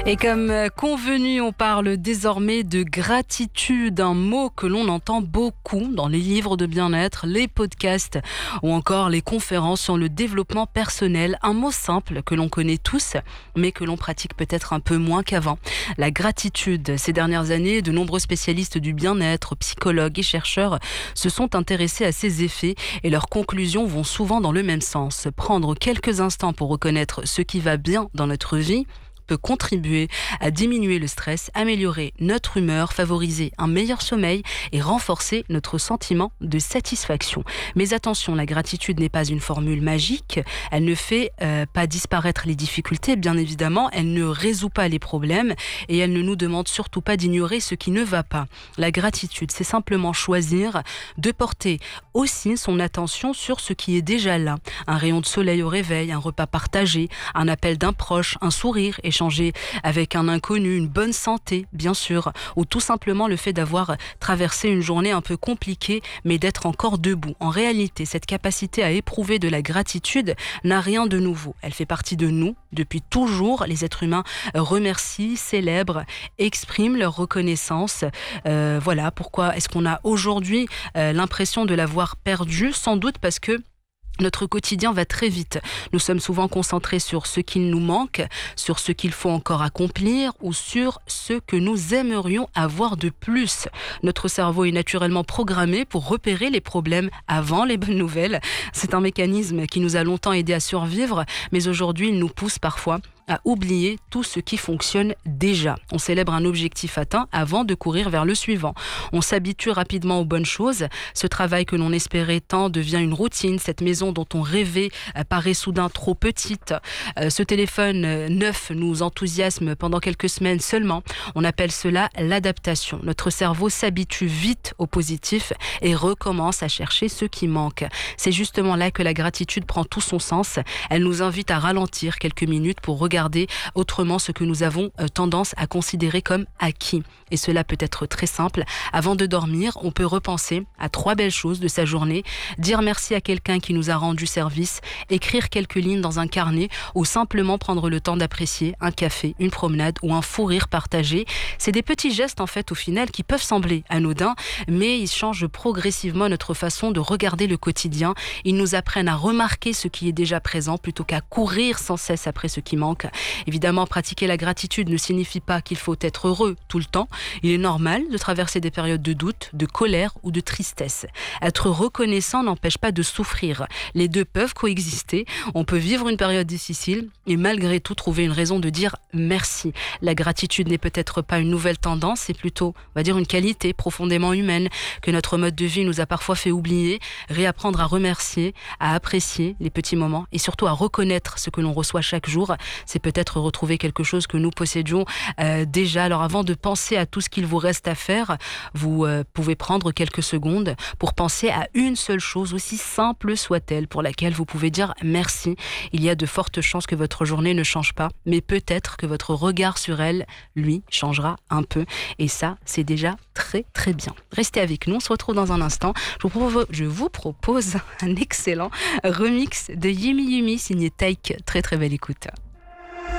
Et comme convenu, on parle désormais de gratitude, un mot que l'on entend beaucoup dans les livres de bien-être, les podcasts ou encore les conférences sur le développement personnel. Un mot simple que l'on connaît tous, mais que l'on pratique peut-être un peu moins qu'avant. La gratitude. Ces dernières années, de nombreux spécialistes du bien-être, psychologues et chercheurs se sont intéressés à ces effets et leurs conclusions vont souvent dans le même sens. Prendre quelques instants pour reconnaître ce qui va bien dans notre vie peut contribuer à diminuer le stress, améliorer notre humeur, favoriser un meilleur sommeil et renforcer notre sentiment de satisfaction. Mais attention, la gratitude n'est pas une formule magique. Elle ne fait pas disparaître les difficultés, bien évidemment. Elle ne résout pas les problèmes et elle ne nous demande surtout pas d'ignorer ce qui ne va pas. La gratitude, c'est simplement choisir de porter aussi son attention sur ce qui est déjà là. Un rayon de soleil au réveil, un repas partagé, un appel d'un proche, un sourire, échanger avec un inconnu, une bonne santé, bien sûr, ou tout simplement le fait d'avoir traversé une journée un peu compliquée, mais d'être encore debout. En réalité, cette capacité à éprouver de la gratitude n'a rien de nouveau. Elle fait partie de nous. Depuis toujours, les êtres humains remercient, célèbrent, expriment leur reconnaissance. Voilà pourquoi est-ce qu'on a aujourd'hui l'impression de l'avoir perdu, sans doute parce que notre quotidien va très vite. Nous sommes souvent concentrés sur ce qu'il nous manque, sur ce qu'il faut encore accomplir ou sur ce que nous aimerions avoir de plus. Notre cerveau est naturellement programmé pour repérer les problèmes avant les bonnes nouvelles. C'est un mécanisme qui nous a longtemps aidé à survivre, mais aujourd'hui il nous pousse parfois à oublier tout ce qui fonctionne déjà. On célèbre un objectif atteint avant de courir vers le suivant. On s'habitue rapidement aux bonnes choses. Ce travail que l'on espérait tant devient une routine. Cette maison dont on rêvait paraît soudain trop petite. Ce téléphone neuf nous enthousiasme pendant quelques semaines seulement. On appelle cela l'adaptation. Notre cerveau s'habitue vite au positif et recommence à chercher ce qui manque. C'est justement là que la gratitude prend tout son sens. Elle nous invite à ralentir quelques minutes pour regarder autrement ce que nous avons tendance à considérer comme acquis. Et cela peut être très simple. Avant de dormir, on peut repenser à 3 belles choses de sa journée, dire merci à quelqu'un qui nous a rendu service, écrire quelques lignes dans un carnet ou simplement prendre le temps d'apprécier un café, une promenade ou un fou rire partagé. C'est des petits gestes en fait au final qui peuvent sembler anodins, mais ils changent progressivement notre façon de regarder le quotidien. Ils nous apprennent à remarquer ce qui est déjà présent plutôt qu'à courir sans cesse après ce qui manque. Évidemment, pratiquer la gratitude ne signifie pas qu'il faut être heureux tout le temps. Il est normal de traverser des périodes de doute, de colère ou de tristesse. Être reconnaissant n'empêche pas de souffrir. Les deux peuvent coexister. On peut vivre une période difficile et malgré tout trouver une raison de dire merci. La gratitude n'est peut-être pas une nouvelle tendance, c'est plutôt, on va dire, une qualité profondément humaine que notre mode de vie nous a parfois fait oublier. Réapprendre à remercier, à apprécier les petits moments et surtout à reconnaître ce que l'on reçoit chaque jour. C'est peut-être retrouver quelque chose que nous possédions déjà. Alors avant de penser à tout ce qu'il vous reste à faire, vous pouvez prendre quelques secondes pour penser à une seule chose, aussi simple soit-elle, pour laquelle vous pouvez dire merci. Il y a de fortes chances que votre journée ne change pas, mais peut-être que votre regard sur elle, lui, changera un peu. Et ça, c'est déjà très très bien. Restez avec nous, on se retrouve dans un instant. Je vous propose un excellent remix de Yumi Yumi signé Taïk. Très très belle écoute.